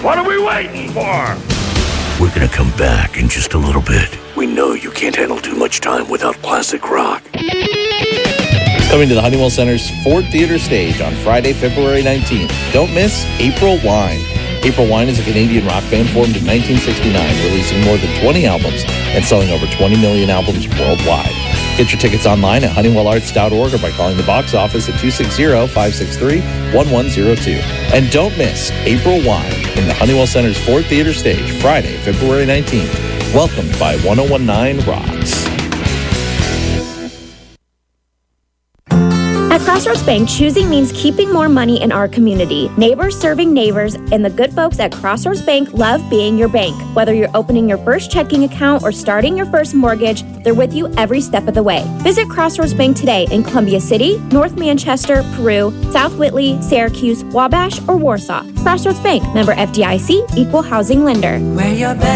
What are we waiting for? We're gonna come back in just a little bit. We know you can't handle too much time without classic rock. Coming to the Honeywell Center's Ford Theater stage on Friday, February 19th. Don't miss April Wine. April Wine is a Canadian rock band formed in 1969, releasing more than 20 albums and selling over 20 million albums worldwide. Get your tickets online at honeywellarts.org or by calling the box office at 260-563-1102. And don't miss April Wine in the Honeywell Center's Ford Theater stage Friday, February 19th. Welcomed by 1019 Rocks. At Crossroads Bank, choosing means keeping more money in our community. Neighbors serving neighbors, and the good folks at Crossroads Bank love being your bank. Whether you're opening your first checking account or starting your first mortgage, they're with you every step of the way. Visit Crossroads Bank today in Columbia City, North Manchester, Peru, South Whitley, Syracuse, Wabash, or Warsaw. Crossroads Bank, member FDIC, equal housing lender. Where your